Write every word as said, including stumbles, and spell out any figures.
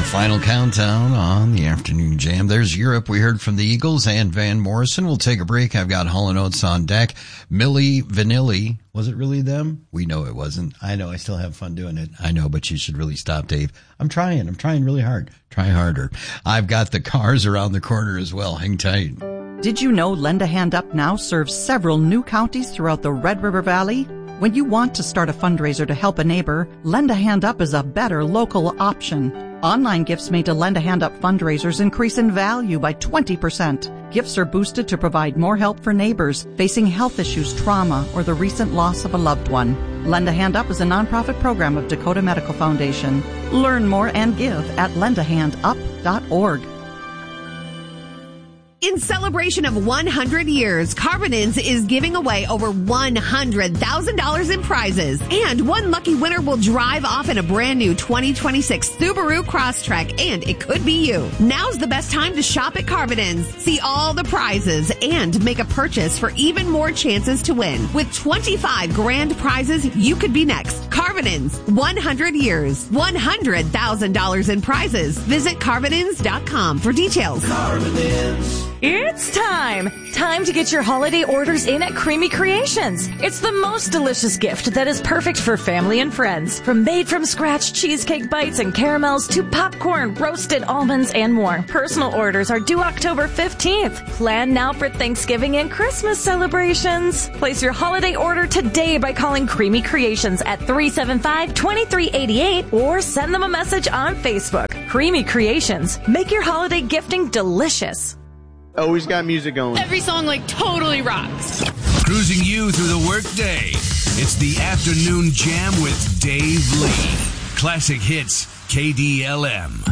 Final countdown on the afternoon jam. There's Europe. We heard from the Eagles and Van Morrison. We'll take a break. I've got Hall and Oates on deck. Milli Vanilli. Was it really them? We know it wasn't. I know. I still have fun doing it. I know, but you should really stop, Dave. I'm trying. I'm trying really hard. Try harder. I've got the cars around the corner as well. Hang tight. Did you know Lend a Hand Up now serves several new counties throughout the Red River Valley? When you want to start a fundraiser to help a neighbor, Lend a Hand Up is a better local option. Online gifts made to Lend a Hand Up fundraisers increase in value by twenty percent. Gifts are boosted to provide more help for neighbors facing health issues, trauma, or the recent loss of a loved one. Lend a Hand Up is a nonprofit program of Dakota Medical Foundation. Learn more and give at lend a hand up dot org. In celebration of one hundred years, Carbonins is giving away over one hundred thousand dollars in prizes. And one lucky winner will drive off in a brand new twenty twenty-six Subaru Crosstrek, and it could be you. Now's the best time to shop at Carbonins. See all the prizes and make a purchase for even more chances to win. With twenty-five grand prizes, you could be next. Carbonins, one hundred years, one hundred thousand dollars in prizes. Visit Carbonins dot com for details. Carbonins. It's time! Time to get your holiday orders in at Creamy Creations. It's the most delicious gift that is perfect for family and friends. From made-from-scratch cheesecake bites and caramels to popcorn, roasted almonds, and more. Personal orders are due October fifteenth. Plan now for Thanksgiving and Christmas celebrations. Place your holiday order today by calling Creamy Creations at three seven five, two three eight eight or send them a message on Facebook. Creamy Creations. Make your holiday gifting delicious. Always got music going. Every song, like, totally rocks. Cruising you through the workday. It's the Afternoon Jam with Dave Lee. Classic Hits, K D L M.